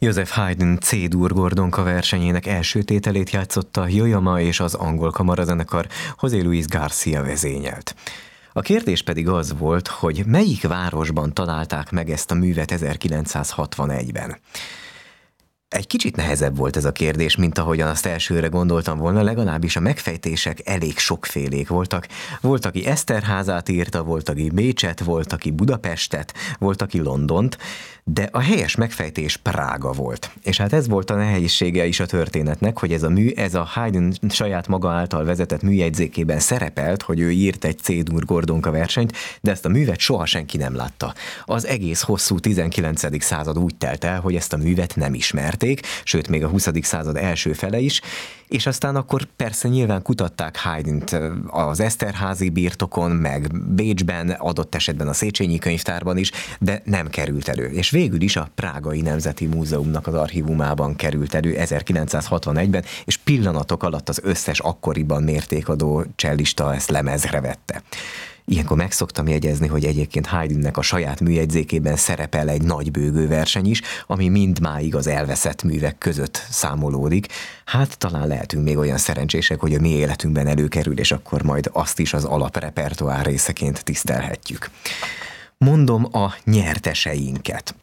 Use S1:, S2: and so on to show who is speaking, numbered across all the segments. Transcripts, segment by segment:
S1: Joseph Haydn C-dur Gordonka versenyének első tételét játszotta Yo-Yo és az angol kamarazenekar José Luis García vezényelt. A kérdés pedig az volt, hogy melyik városban találták meg ezt a művet 1961-ben. Egy kicsit nehezebb volt ez a kérdés, mint ahogyan azt elsőre gondoltam volna, legalábbis a megfejtések elég sokfélék voltak. Volt, aki Eszterházát írta, volt, aki Bécset, volt, aki Budapestet, volt, aki Londont, de a helyes megfejtés Prága volt. És hát ez volt a nehézsége is a történetnek, hogy ez a mű, ez a Haydn saját maga által vezetett műjegyzékében szerepelt, hogy ő írt egy C-dur Gordonka versenyt, de ezt a művet soha senki nem látta. Az egész hosszú 19. század úgy telt el, hogy ezt a művet nem ismerték, sőt még a 20. század első fele is, és aztán akkor persze nyilván kutatták Haydnt az Eszterházi birtokon, meg Bécsben, adott esetben a Széchenyi könyvtárban is, de nem került elő. És végül is a Prágai Nemzeti Múzeumnak az archívumában került elő 1961-ben, és pillanatok alatt az összes akkoriban mértékadó csellista ezt lemezre vette. Ilyenkor meg szoktam jegyezni, hogy egyébként Haydnnek a saját műjegyzékében szerepel egy nagy bőgő verseny is, ami mindmáig az elveszett művek között számolódik. Hát talán lehetünk még olyan szerencsések, hogy a mi életünkben előkerül, és akkor majd azt is az alaprepertoár részeként tisztelhetjük. Mondom a nyerteseinket.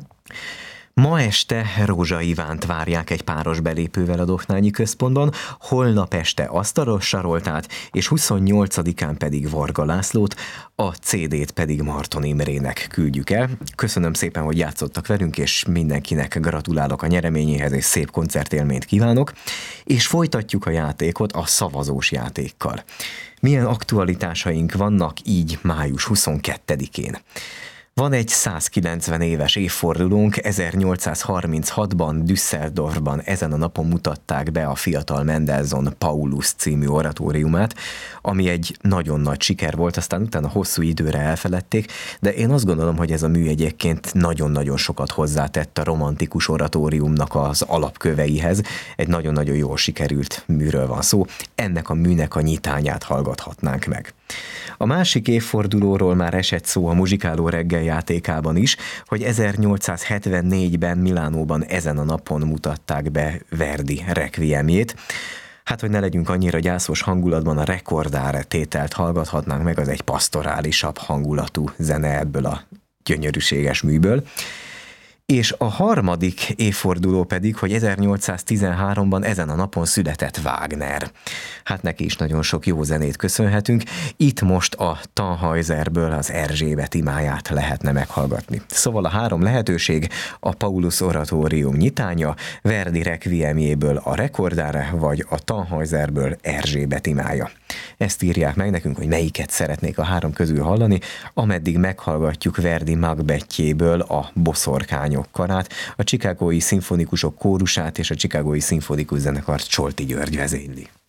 S1: Ma este Rózsa Ivánt várják egy páros belépővel a Dohnányi Központban, holnap este Asztalos Saroltát, és 28-án pedig Varga Lászlót, a CD-t pedig Marton Imrének küldjük el. Köszönöm szépen, hogy játszottak velünk, és mindenkinek gratulálok a nyereményéhez, és szép koncertélményt kívánok. És folytatjuk a játékot a szavazós játékkal. Milyen aktualitásaink vannak így május 22-én? Van egy 190 éves évfordulónk, 1836-ban Düsseldorfban ezen a napon mutatták be a fiatal Mendelssohn Paulus című oratóriumát, ami egy nagyon nagy siker volt, aztán utána hosszú időre elfeledték, de én azt gondolom, hogy ez a mű egyébként nagyon-nagyon sokat hozzátett a romantikus oratóriumnak az alapköveihez. Egy nagyon-nagyon jól sikerült műről van szó, ennek a műnek a nyitányát hallgathatnánk meg. A másik évfordulóról már esett szó a Muzsikáló reggel játékában is, hogy 1874-ben Milánóban ezen a napon mutatták be Verdi requiemjét. Hát, hogy ne legyünk annyira gyászos hangulatban, a Recordare tételt hallgathatnánk meg, az egy pasztorálisabb hangulatú zene ebből a gyönyörűséges műből. És a harmadik évforduló pedig, hogy 1813-ban ezen a napon született Wagner. Hát neki is nagyon sok jó zenét köszönhetünk. Itt most a Tannhäuserből az Erzsébet imáját lehetne meghallgatni. Szóval a három lehetőség: a Paulus oratórium nyitánya, Verdi requiemjéből a Recordare, vagy a Tannhäuserből Erzsébet imája. Ezt írják meg nekünk, hogy melyiket szeretnék a három közül hallani, ameddig meghallgatjuk Verdi Macbethjéből a Boszorkányok karát, a Chicagói szimfonikusok kórusát és a Chicagói szimfonikus zenekart Csolti György vezényli.